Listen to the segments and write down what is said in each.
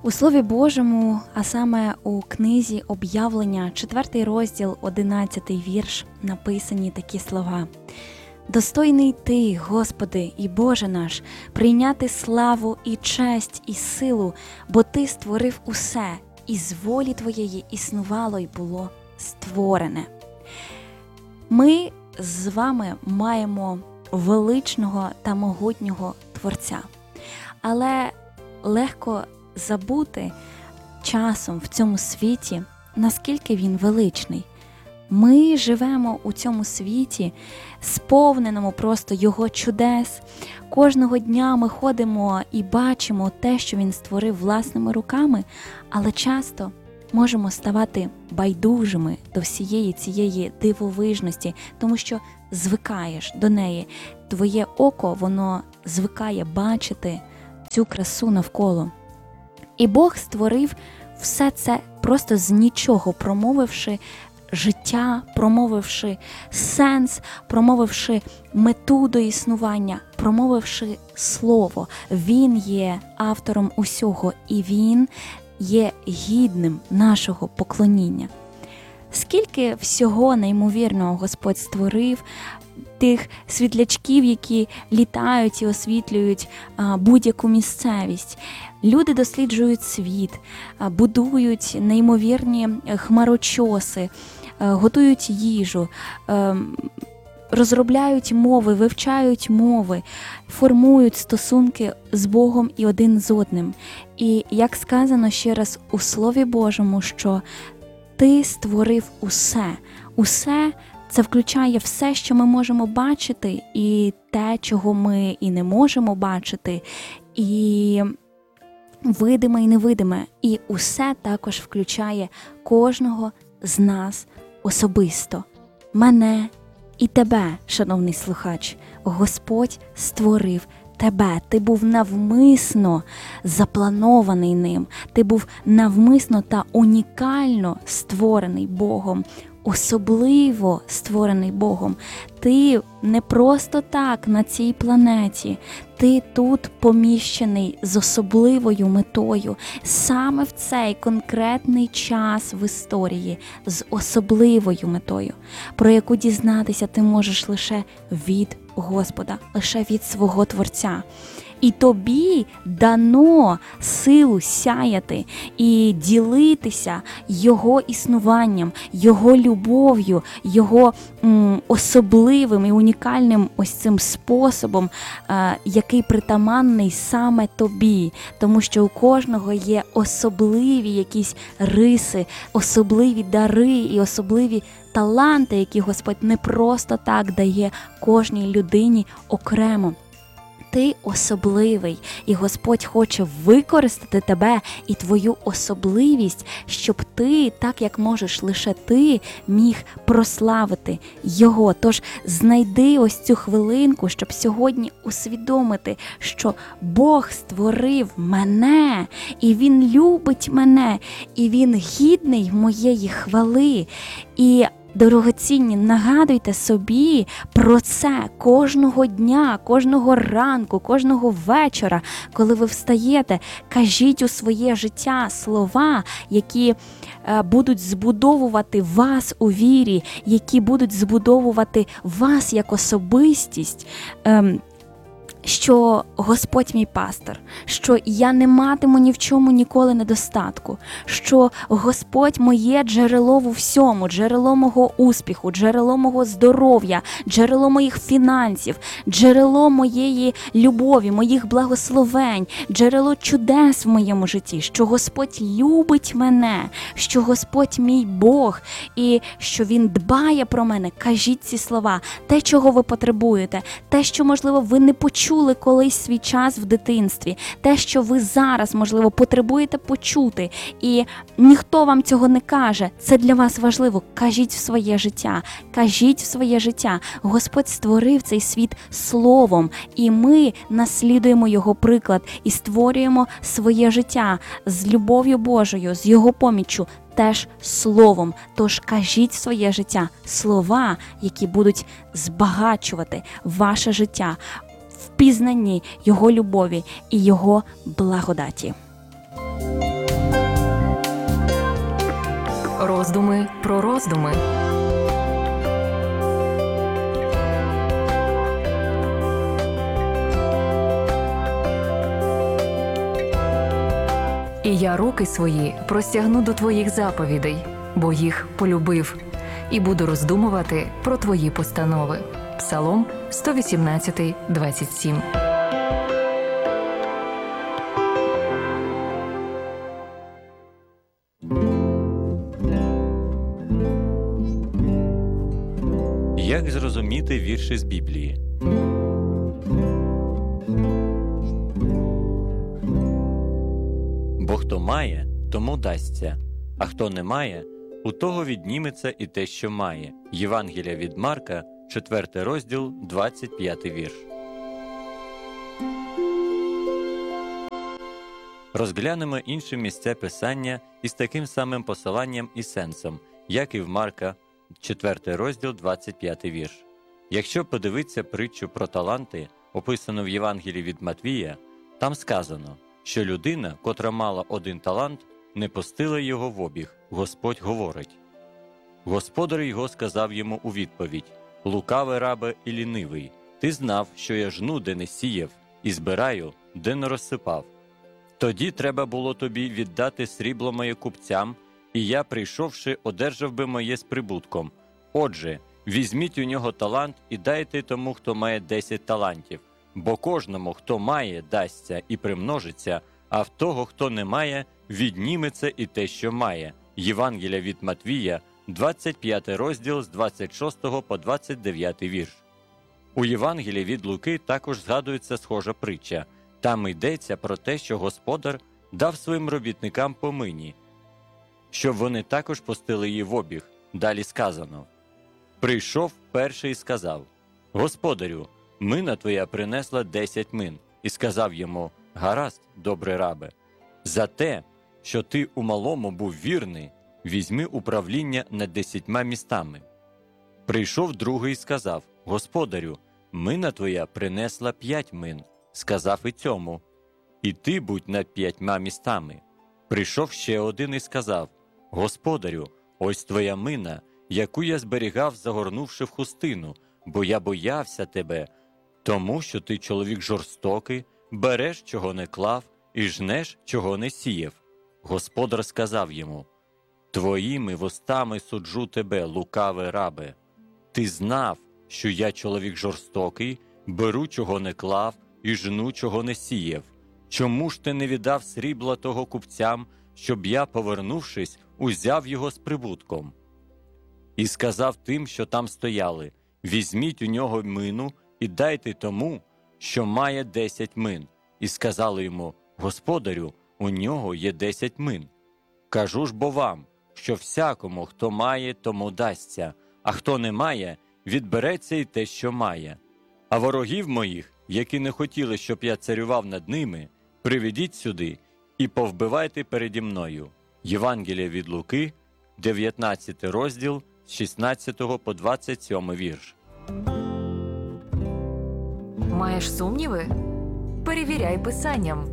У Слові Божому, а саме у книзі Об'явлення, 4 розділ, 11 вірш, написані такі слова. «Достойний Ти, Господи і Боже наш, прийняти славу і честь і силу, бо Ти створив усе, і з волі Твоєї існувало й було створене». Ми з вами маємо величного та могутнього Творця, але легко забути часом в цьому світі, наскільки він величний. Ми живемо у цьому світі, сповненому просто його чудес. Кожного дня ми ходимо і бачимо те, що він створив власними руками, але часто можемо ставати байдужими до всієї цієї дивовижності, тому що звикаєш до неї. Твоє око, воно звикає бачити цю красу навколо. І Бог створив все це просто з нічого, промовивши життя, промовивши сенс, промовивши мету до існування, промовивши слово. Він є автором усього, і він є гідним нашого поклоніння. Скільки всього неймовірного Господь створив, тих світлячків, які літають і освітлюють будь-яку місцевість. Люди досліджують світ, будують неймовірні хмарочоси, готують їжу, розробляють мови, вивчають мови, формують стосунки з Богом і один з одним. І як сказано ще раз у Слові Божому, що Ти створив усе. Усе це включає все, що ми можемо бачити, і те, чого ми і не можемо бачити, і видиме і невидиме. І усе також включає кожного з нас особисто. Мене і тебе, шановний слухач. Господь створив тебе. Ти був навмисно запланований ним. Ти був навмисно та унікально створений Богом. Особливо створений Богом. Ти не просто так на цій планеті. Ти тут поміщений з особливою метою. Саме в цей конкретний час в історії з особливою метою, про яку дізнатися ти можеш лише від Господа, лише від свого Творця. І тобі дано силу сяяти і ділитися Його існуванням, Його любов'ю, Його особливим і унікальним ось цим способом, який притаманний саме тобі. Тому що у кожного є особливі якісь риси, особливі дари і особливі таланти, які Господь не просто так дає кожній людині окремо. Ти особливий, і Господь хоче використати тебе і твою особливість, щоб ти, так як можеш лише ти, міг прославити Його. Тож знайди ось цю хвилинку, щоб сьогодні усвідомити, що Бог створив мене, і Він любить мене, і Він гідний моєї хвали. І дорогоцінні, нагадуйте собі про це кожного дня, кожного ранку, кожного вечора, коли ви встаєте. Кажіть у своє життя слова, які будуть збудовувати вас у вірі, які будуть збудовувати вас як особистість, що Господь мій пастир, що я не матиму ні в чому ніколи недостатку, що Господь моє джерело у всьому, джерело мого успіху, джерело мого здоров'я, джерело моїх фінансів, джерело моєї любові, моїх благословень, джерело чудес в моєму житті, що Господь любить мене, що Господь мій Бог і що Він дбає про мене. Кажіть ці слова, те, чого ви потребуєте, те, що, можливо, ви не почули колись свій час в дитинстві, те, що ви зараз, можливо, потребуєте почути, і ніхто вам цього не каже, це для вас важливо. Кажіть в своє життя, кажіть в своє життя. Господь створив цей світ словом, і ми наслідуємо Його приклад і створюємо своє життя з любов'ю Божою, з Його поміччю, теж словом. Тож кажіть в своє життя слова, які будуть збагачувати ваше життя в пізнанні Його любові і Його благодаті. Роздуми про роздуми. І я руки свої простягну до твоїх заповідей, бо їх полюбив, і буду роздумувати про твої постанови. Псалом 118, 27. Як зрозуміти вірші з Біблії? Бо хто має, тому дасться, а хто не має, у того відніметься і те, що має. Євангелія від Марка, 4 розділ, 25 вірш. Розглянемо інші місця Писання із таким самим посиланням і сенсом, як і в Марка, 4 розділ, 25 вірш. Якщо подивитися притчу про таланти, описану в Євангелії від Матвія, там сказано, що людина, котра мала 1 талант, не пустила його в обіг. Господь говорить. Господар його сказав йому у відповідь: «Лукавий рабе і лінивий, ти знав, що я жну, де не сіяв, і збираю, де не розсипав. Тоді треба було тобі віддати срібло моє купцям, і я, прийшовши, одержав би моє з прибутком. Отже, візьміть у нього талант і дайте тому, хто має 10 талантів. Бо кожному, хто має, дасться і примножиться, а в того, хто не має, відніметься і те, що має». Євангелія від Матвія, 25 розділ з 26 по 29 вірш. У Євангелії від Луки також згадується схожа притча. Там йдеться про те, що господар дав своїм робітникам по мині, щоб вони також пустили її в обіг. Далі сказано: «Прийшов перший і сказав: Господарю, мина твоя принесла 10 мин. І сказав йому: гаразд, добрий рабе, за те, що ти у малому був вірний, візьми управління над 10 містами. Прийшов другий і сказав: Господарю, мина твоя принесла 5 мин. Сказав і цьому: і ти будь над 5 містами. Прийшов ще один і сказав: Господарю, ось твоя мина, яку я зберігав, загорнувши в хустину, бо я боявся тебе, тому що ти чоловік жорстокий, береш, чого не клав, і жнеш, чого не сіяв. Господар сказав йому: твоїми вустами суджу тебе, лукавий рабе. Ти знав, що я чоловік жорстокий, беру, чого не клав, і жну, чого не сіяв. Чому ж ти не віддав срібла того купцям, щоб я, повернувшись, узяв його з прибутком? І сказав тим, що там стояли: візьміть у нього мину і дайте тому, що має 10 мин. І сказали йому: Господарю, у нього є 10 мин. Кажу ж бо вам, що всякому, хто має, тому дасться, а хто не має, відбереться й те, що має. А ворогів моїх, які не хотіли, щоб я царював над ними, приведіть сюди і повбивайте переді мною». Євангелія від Луки, 19 розділ, з 16 по 27 вірш. Маєш сумніви? Перевіряй Писанням.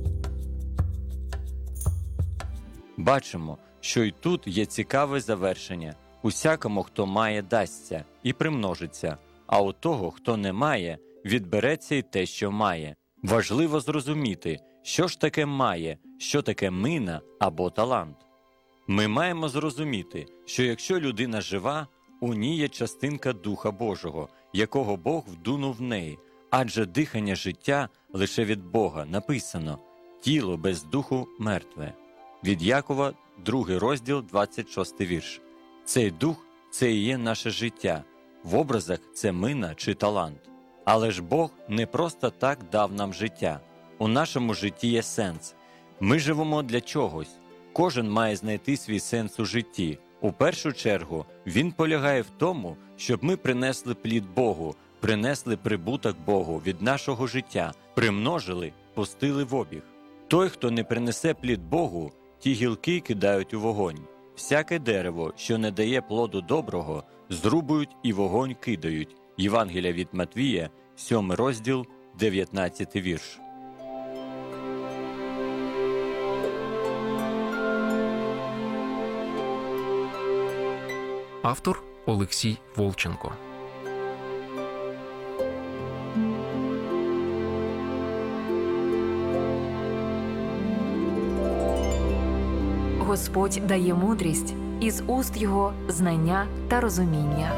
Бачимо, що й тут є цікаве завершення. Усякому, хто має, дасться і примножиться, а у того, хто не має, відбереться й те, що має. Важливо зрозуміти, що ж таке має, що таке мина або талант. Ми маємо зрозуміти, що якщо людина жива, у ній є частинка Духа Божого, якого Бог вдунув в неї, адже дихання життя лише від Бога. Написано: «Тіло без духу мертве». Від Якова, 2 розділ, 26 вірш. Цей дух – це і є наше життя. В образах це мина чи талант. Але ж Бог не просто так дав нам життя. У нашому житті є сенс. Ми живемо для чогось. Кожен має знайти свій сенс у житті. У першу чергу, він полягає в тому, щоб ми принесли плід Богу, принесли прибуток Богу від нашого життя, примножили, пустили в обіг. Той, хто не принесе плід Богу, ті гілки кидають у вогонь. Всяке дерево, що не дає плоду доброго, зрубують і вогонь кидають. Євангелія від Матвія, 7 розділ, 19 вірш. Автор Олексій Волченко. Господь дає мудрість, із уст його знання та розуміння.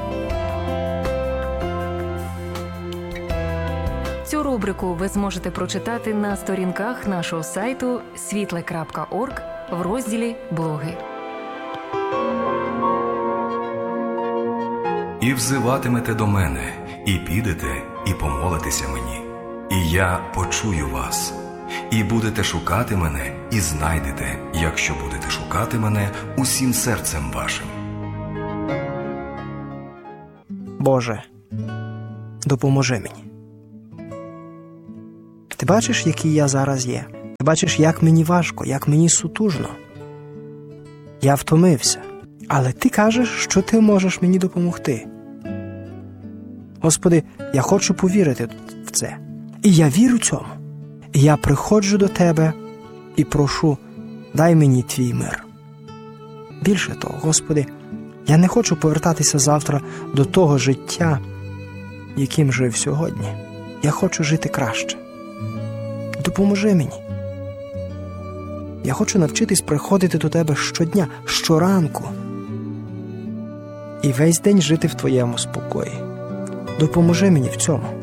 Цю рубрику ви зможете прочитати на сторінках нашого сайту світле.орг в розділі «Блоги». І взиватимете до мене, і підете, і помолитеся мені, і я почую вас. І будете шукати мене, і знайдете, якщо будете шукати мене усім серцем вашим. Боже, допоможи мені. Ти бачиш, який я зараз є? Ти бачиш, як мені важко, як мені сутужно. Я втомився, але ти кажеш, що ти можеш мені допомогти. Господи, я хочу повірити в це. І я вірю цьому. І я приходжу до Тебе і прошу, дай мені Твій мир. Більше того, Господи, я не хочу повертатися завтра до того життя, яким жив сьогодні. Я хочу жити краще. Допоможи мені. Я хочу навчитись приходити до Тебе щодня, щоранку. І весь день жити в Твоєму спокої. Допоможи мені в цьому.